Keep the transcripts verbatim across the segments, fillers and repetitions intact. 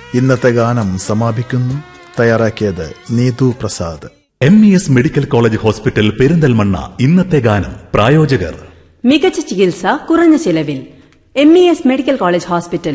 ഇന്നത്തെ ഗാനം സമാപിക്കുന്നു. തയ്യാറാക്കിയത് Neethu Prasad. M E S medical college hospital Perinthalmanna. ഇന്നത്തെ ഗാനം പ്രായോജകർ മികച്ച ചികിത്സ കുറഞ്ഞ ചിലവിൽ. M E S medical college hospital.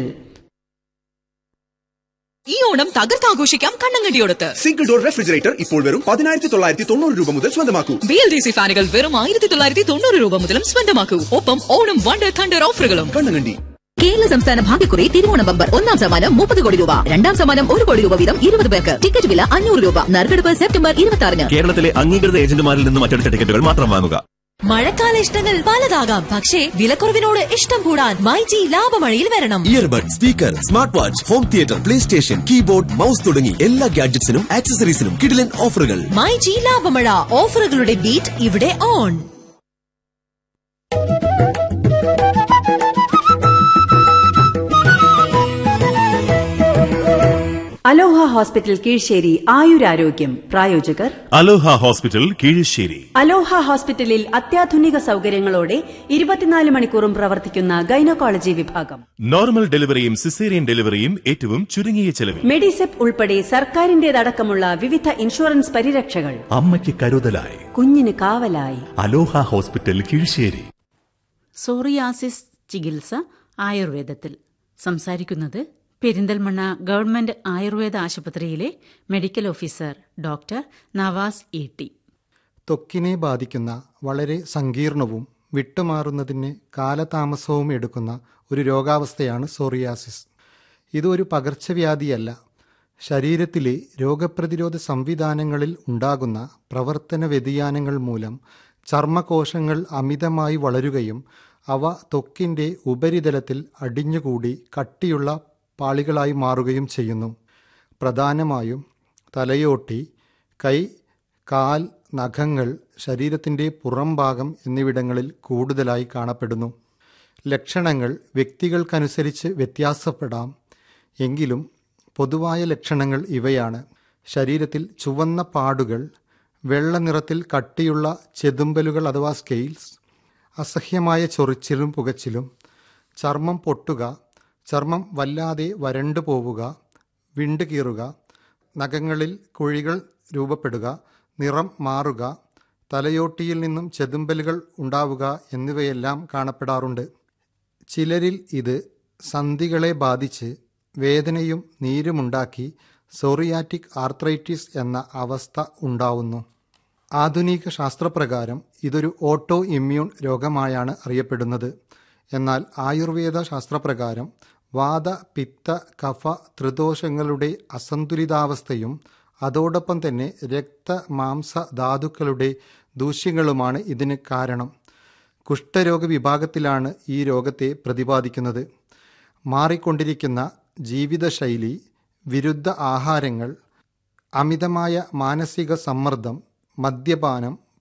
ഈ ഓണം തകർത്താഘോഷിക്കാം കണ്ണങ്കണ്ടിയോടത്ത്. സിംഗിൾ ഡോർ റെഫ്രിജറേറ്റർ ഇപ്പോൾ വെറും പതിനായിരത്തി തൊള്ളായിരത്തി തൊണ്ണൂറ് രൂപ മുതൽ സ്വന്തമാക്കൂ. ബി എൽ ഡി സി ഫാനുകൾ വെറും ആയിരത്തി തൊള്ളായിരത്തി തൊണ്ണൂറ് രൂപ മുതലും സ്വന്തമാക്കൂ. ഒപ്പം ഓണം വണ്ടർ തണ്ടർ ഓഫറുകളും. കണ്ണങ്കണ്ടി. കേരള സംസ്ഥാന ഭാഗ്യക്കുറി തിരുവോണം ബമ്പർ. ഒന്നാം സമ്മാനം മുപ്പത് കോടി രൂപ, രണ്ടാം സമ്മാനം ഒരു കോടി രൂപ വീതം ഇരുപത് പേർക്ക്. ടിക്കറ്റ് വില അഞ്ഞൂറ് രൂപ. നറുക്കെടുപ്പ് സെപ്റ്റംബർ ഇരുപത്തി ആറിന്. കേരളത്തിലെ അംഗീകൃത ഏജന്റുമാരിൽ നിന്നും മറ്റെടുത്ത ടിക്കറ്റുകൾ മാത്രം വാങ്ങുക. മഴക്കാല ഇഷ്ടങ്ങൾ പലതാകാം, പക്ഷേ വിലക്കുറവിനോട് ഇഷ്ടം കൂടാൻ മൈജി ലാഭമഴയിൽ വരണം. Earbud, speaker, smart watch, home theatre, play station, keyboard, mouse തുടങ്ങി എല്ലാ ഗാഡ്ജറ്റ്സിനും ആക്സസറീസിനും കിടിലൻ ഓഫറുകൾ. മൈജി ലാഭമഴ. ഓഫറുകളുടെ ബീറ്റ് ഇവിടെ ഓൺ. അലോഹ ഹോസ്പിറ്റൽ കീഴ്ശ്ശേരി ആയുരാരോഗ്യം. പ്രായോജകർ അലോഹ ഹോസ്പിറ്റൽ കീഴ്ശ്ശേരി. അലോഹ ഹോസ്പിറ്റലിൽ അത്യാധുനിക സൗകര്യങ്ങളോടെ ഇരുപത്തിനാല് മണിക്കൂറും പ്രവർത്തിക്കുന്ന ഗൈനക്കോളജി വിഭാഗം. നോർമൽ ഡെലിവറിയും സിസേറിയൻ ഡെലിവറിയും ഏറ്റവും ചുരുങ്ങിയ ചെലവിൽ. മെഡിസെപ് ഉൾപ്പെടെ സർക്കാരിന്റേതടക്കമുള്ള വിവിധ ഇൻഷുറൻസ് പരിരക്ഷകൾ. അമ്മയ്ക്ക് കരുതലായി, കുഞ്ഞിന് കാവലായി. അലോഹ ഹോസ്പിറ്റൽ കീഴ്ശ്ശേരി. സോറിയാസിസ് ചികിത്സ ആയുർവേദത്തിൽ. സംസാരിക്കുന്നത് പെരിന്തൽമണ്ണ ഗവൺമെന്റ് ആയുർവേദ ആശുപത്രിയിലെ medical officer doctor Nawaz E T. ത്വക്കിനെ ബാധിക്കുന്ന വളരെ സങ്കീർണവും വിട്ടുമാറുന്നതിന് കാലതാമസവും എടുക്കുന്ന ഒരു രോഗാവസ്ഥയാണ് സോറിയാസിസ്. ഇതൊരു പകർച്ചവ്യാധിയല്ല. ശരീരത്തിലെ രോഗപ്രതിരോധ സംവിധാനങ്ങളിൽ ഉണ്ടാകുന്ന പ്രവർത്തന വ്യതിയാനങ്ങൾ മൂലം ചർമ്മകോശങ്ങൾ അമിതമായി വളരുകയും അവ ത്വക്കിൻ്റെ ഉപരിതലത്തിൽ അടിഞ്ഞുകൂടി കട്ടിയുള്ള പാളികളായി മാറുകയും ചെയ്യുന്നു. പ്രധാനമായും തലയോട്ടി, കൈ, കാൽ, നഖങ്ങൾ, ശരീരത്തിൻ്റെ പുറംഭാഗം എന്നിവിടങ്ങളിൽ കൂടുതലായി കാണപ്പെടുന്നു. ലക്ഷണങ്ങൾ വ്യക്തികൾക്കനുസരിച്ച് വ്യത്യാസപ്പെടാം. എങ്കിലും പൊതുവായ ലക്ഷണങ്ങൾ ഇവയാണ്: ശരീരത്തിൽ ചുവന്ന പാടുകൾ, വെള്ള നിറത്തിൽ കട്ടിയുള്ള ചെതുമ്പലുകൾ അഥവാ സ്കെയിൽസ്, അസഹ്യമായ ചൊറിച്ചിലും പുകച്ചിലും, ചർമ്മം പൊട്ടുക, ചർമ്മം വല്ലാതെ വരണ്ടു പോവുക, വിണ്ടുകീറുക, നഖങ്ങളിൽ കുഴികൾ രൂപപ്പെടുക, നിറം മാറുക, തലയോട്ടിയിൽ നിന്നും ചെതുമ്പലുകൾ ഉണ്ടാവുക എന്നിവയെല്ലാം കാണപ്പെടാറുണ്ട്. ചിലരിൽ ഇത് സന്ധികളെ ബാധിച്ച് വേദനയും നീരുമുണ്ടാക്കി സോറിയാറ്റിക് ആർത്രൈറ്റിസ് എന്ന അവസ്ഥ ഉണ്ടാവുന്നു. ആധുനിക ശാസ്ത്രപ്രകാരം ഇതൊരു ഓട്ടോ ഇമ്മ്യൂൺ രോഗമായാണ് അറിയപ്പെടുന്നത്. എന്നാൽ ആയുർവേദ ശാസ്ത്രപ്രകാരം വാത, പിത്ത, കഫ, ത്രിദോഷങ്ങളുടെ അസന്തുലിതാവസ്ഥയും അതോടൊപ്പം തന്നെ രക്ത, മാംസ, ധാതുക്കളുടെ ദൂഷ്യങ്ങളുമാണ് ഇതിന് കാരണം. കുഷ്ഠരോഗ വിഭാഗത്തിലാണ് ഈ രോഗത്തെ പ്രതിപാദിക്കുന്നത്. മാറിക്കൊണ്ടിരിക്കുന്ന ജീവിതശൈലി, വിരുദ്ധ ആഹാരങ്ങൾ, അമിതമായ മാനസിക സമ്മർദ്ദം, മദ്യപാനം,